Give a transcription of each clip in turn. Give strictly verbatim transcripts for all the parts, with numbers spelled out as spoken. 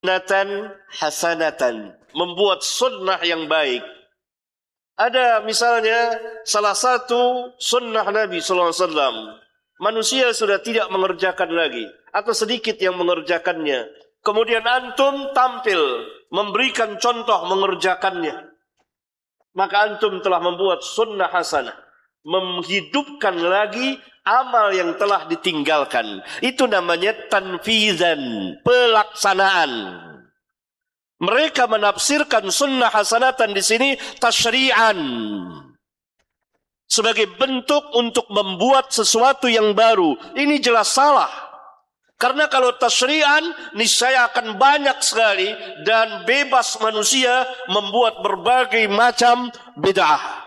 sunnatan hasanatan, membuat sunnah yang baik. Ada misalnya salah satu sunnah Nabi sallallahu alaihi wasallam, manusia sudah tidak mengerjakan lagi atau sedikit yang mengerjakannya. Kemudian antum tampil memberikan contoh mengerjakannya. Maka antum telah membuat sunnah hasanah, menghidupkan lagi amal yang telah ditinggalkan. Itu namanya tanfizan, pelaksanaan. Mereka menafsirkan sunnah hasanatan di sini tasyri'an, sebagai bentuk untuk membuat sesuatu yang baru. Ini jelas salah. Karena kalau tasyri'an, niscaya akan banyak sekali dan bebas manusia membuat berbagai macam bid'ah.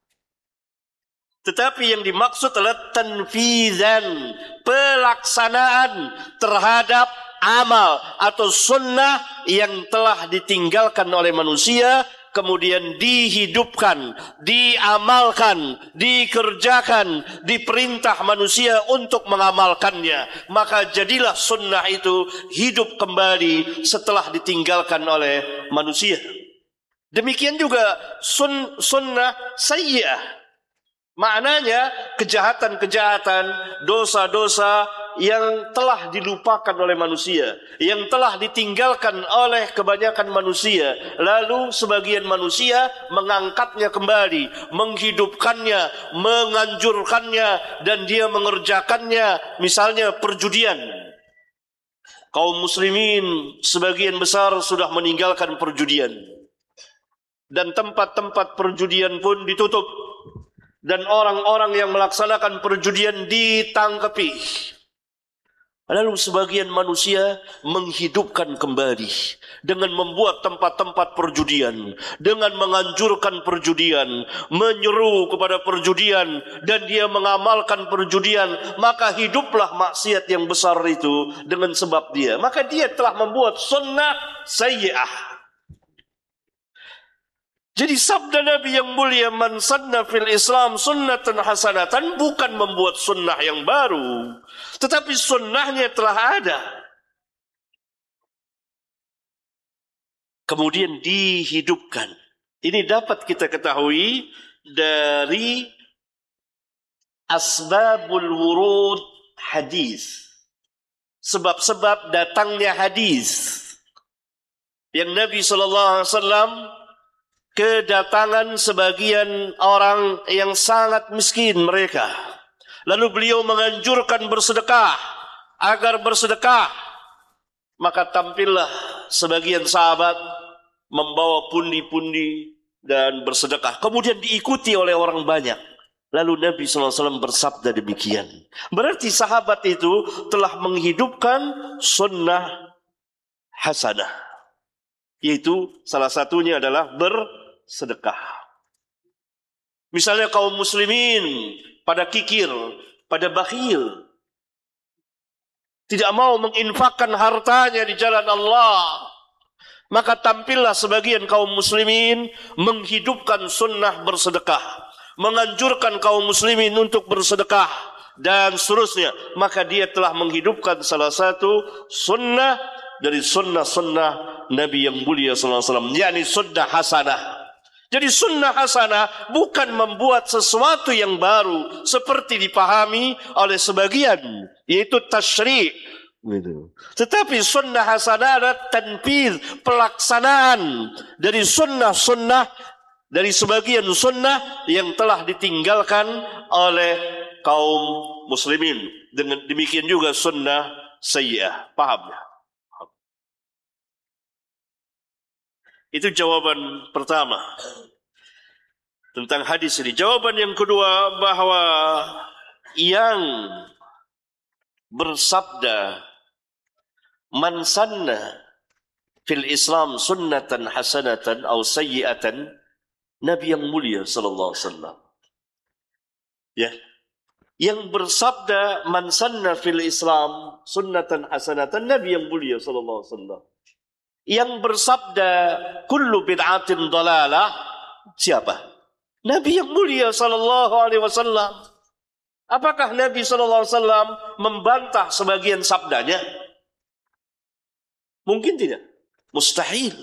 Tetapi yang dimaksud adalah tanfizan, pelaksanaan terhadap amal atau sunnah yang telah ditinggalkan oleh manusia, kemudian dihidupkan, diamalkan, dikerjakan, diperintah manusia untuk mengamalkannya. Maka jadilah sunnah itu hidup kembali setelah ditinggalkan oleh manusia. Demikian juga sun, sunnah sayyi'ah. Maknanya kejahatan-kejahatan, dosa-dosa yang telah dilupakan oleh manusia, yang telah ditinggalkan oleh kebanyakan manusia, lalu sebagian manusia mengangkatnya kembali, menghidupkannya, menganjurkannya, dan dia mengerjakannya. Misalnya perjudian. Kaum muslimin sebagian besar sudah meninggalkan perjudian, dan tempat-tempat perjudian pun ditutup, dan orang-orang yang melaksanakan perjudian ditangkapi. Lalu sebagian manusia menghidupkan kembali dengan membuat tempat-tempat perjudian, dengan menganjurkan perjudian, menyeru kepada perjudian, dan dia mengamalkan perjudian. Maka hiduplah maksiat yang besar itu dengan sebab dia. Maka dia telah membuat sunnah sayyi'ah. Jadi sabda Nabi yang mulia, man sanna fil Islam sunnatan hasanatan, bukan membuat sunnah yang baru, tetapi sunnahnya telah ada, kemudian dihidupkan. Ini dapat kita ketahui dari asbabul wurud hadis, sebab-sebab datangnya hadis yang Nabi sallallahu alaihi wasallam kedatangan sebagian orang yang sangat miskin mereka. Lalu beliau menganjurkan bersedekah, agar bersedekah. Maka tampillah sebagian sahabat membawa pundi-pundi dan bersedekah. Kemudian diikuti oleh orang banyak. Lalu Nabi sallallahu alaihi wasallam bersabda demikian. Berarti sahabat itu telah menghidupkan sunnah hasanah. Yaitu salah satunya adalah bersedekah. Misalnya kaum muslimin pada kikir, pada bakhil, tidak mau menginfakkan hartanya di jalan Allah, maka tampillah sebagian kaum muslimin menghidupkan sunnah bersedekah, menganjurkan kaum muslimin untuk bersedekah, dan seterusnya. Maka dia telah menghidupkan salah satu sunnah dari sunnah-sunnah Nabi yang mulia sallallahu alaihi wasallam, yakni sunnah hasanah. Jadi sunnah hasanah bukan membuat sesuatu yang baru seperti dipahami oleh sebagian, yaitu tasyri'. Gitu. Tetapi sunnah hasanah adalah tanfiz, pelaksanaan dari sunnah-sunnah, dari sebagian sunnah yang telah ditinggalkan oleh kaum muslimin. Dengan demikian juga sunnah sayyi'ah. Paham ya? Itu jawaban pertama tentang hadis ini. Jawaban yang kedua, bahwa yang bersabda man sanna fil Islam sunnatan hasanatan atau sayyi'atan, Nabi yang mulia sallallahu alaihi wasallam. Ya. Yang bersabda man sanna fil Islam sunnatan hasanatan, Nabi yang mulia sallallahu alaihi wasallam. Yang bersabda kullu bid'atin dalalah, siapa? Nabi yang mulia sallallahu alaihi wasallam. Apakah Nabi sallallahu alaihi wasallam membantah sebagian sabdanya? Mungkin tidak. Mustahil.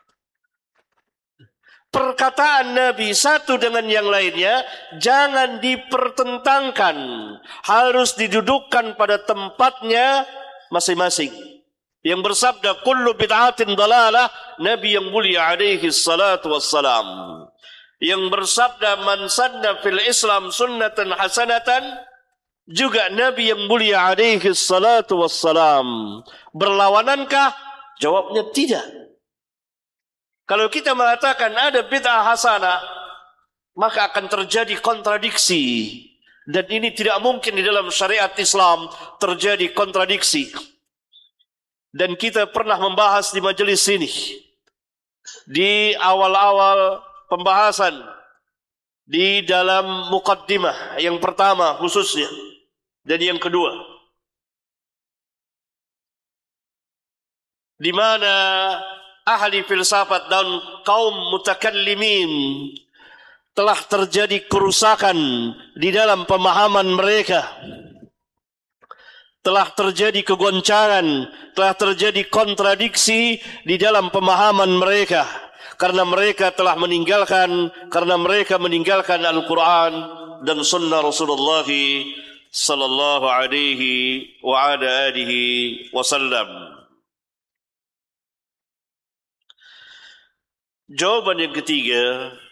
Perkataan Nabi satu dengan yang lainnya jangan dipertentangkan, harus didudukkan pada tempatnya masing-masing. Yang bersabda kullu bid'atin dalalah, Nabi yang mulia alaihi salatu wassalam. Yang bersabda man sanna fil Islam sunnatan hasanatan, juga Nabi yang mulia alaihi salatu wassalam. Berlawanankah? Jawabnya tidak. Kalau kita mengatakan ada bid'ah hasanah, maka akan terjadi kontradiksi. Dan ini tidak mungkin di dalam syariat Islam terjadi kontradiksi. Dan kita pernah membahas di majelis ini, di awal-awal pembahasan, di dalam muqaddimah yang pertama khususnya, dan yang kedua, di mana ahli filsafat dan kaum mutakallimin telah terjadi kerusakan di dalam pemahaman mereka, telah terjadi kegoncangan, telah terjadi kontradiksi di dalam pemahaman mereka, karena mereka telah meninggalkan, karena mereka meninggalkan Al-Quran dan Sunnah Rasulullah sallallahu alaihi wa ala alihi wasallam. Jawaban yang ketiga,